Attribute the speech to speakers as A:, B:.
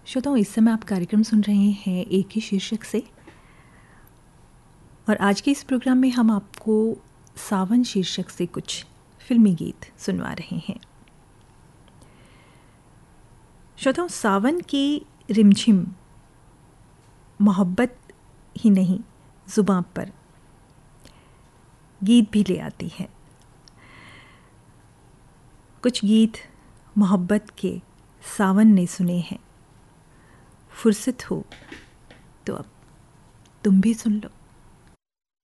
A: श्रोताओं, इस समय आप कार्यक्रम सुन रहे हैं एक ही शीर्षक से, और आज के इस प्रोग्राम में हम आपको सावन शीर्षक से कुछ फिल्मी गीत सुनवा रहे हैं। श्रोताओं, सावन की रिमझिम मोहब्बत ही नहीं, ज़ुबान पर गीत भी ले आती है। कुछ गीत मोहब्बत के सावन ने सुने हैं। फुर्सत हो तो अब तुम भी सुन लो।